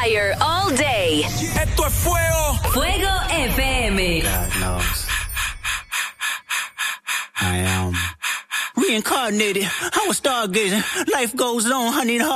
fire all day. Esto es fuego. Fuego FM. God knows. I am reincarnated. I was stargazing. Life goes on. I need